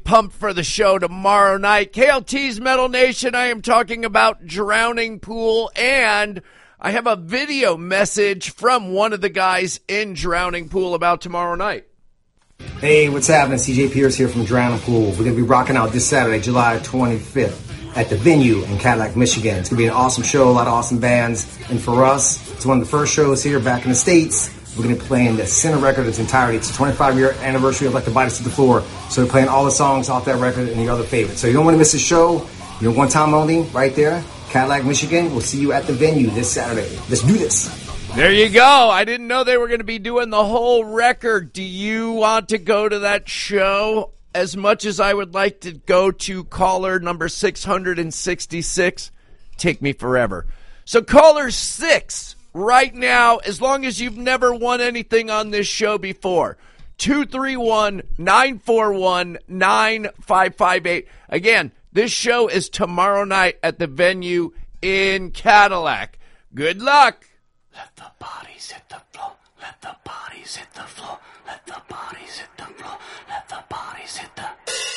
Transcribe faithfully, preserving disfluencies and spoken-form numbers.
pumped for the show tomorrow night. K L T's Metal Nation, I am talking about Drowning Pool, and I have a video message from one of the guys in Drowning Pool about tomorrow night. Hey, what's happening? C J Pierce here from Drowning Pool. We're going to be rocking out this Saturday, July twenty-fifth, at the Venue in Cadillac, Michigan. It's going to be an awesome show, a lot of awesome bands. And for us, it's one of the first shows here back in the States. We're going to be playing the Sinner record in its entirety. It's a twenty-five-year anniversary of Let the Bodies Hit the Floor. So we're playing all the songs off that record and your other favorites. So you don't want to miss the show. You're one time only, right there, Cadillac, Michigan. We'll see you at the Venue this Saturday. Let's do this. There you go. I didn't know they were going to be doing the whole record. Do you want to go to that show as much as I would like to go to caller number six hundred sixty-six? Take me forever. So caller six right now, as long as you've never won anything on this show before, two three one, nine four one, nine five five eight. Again, this show is tomorrow night at the Venue in Cadillac. Good luck. Let the bodies hit the floor. Let the bodies hit the floor. Let the bodies hit the floor. Let the bodies hit the